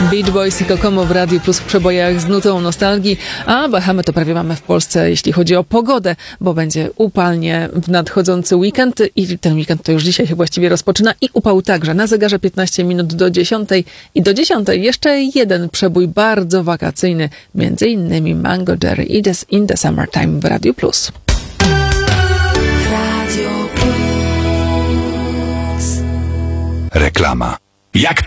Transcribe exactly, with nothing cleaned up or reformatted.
Beach Boys i Kokomo w Radiu Plus w przebojach z nutą nostalgii, a Bahamy to prawie mamy w Polsce, jeśli chodzi o pogodę, bo będzie upalnie w nadchodzący weekend i ten weekend to już dzisiaj się właściwie rozpoczyna i upał także. Na zegarze piętnaście minut do dziesiątej i do dziesiątej jeszcze jeden przebój bardzo wakacyjny, między innymi Mango Jerry i In the Summertime w Radiu Plus. Radio Plus. Reklama. Jak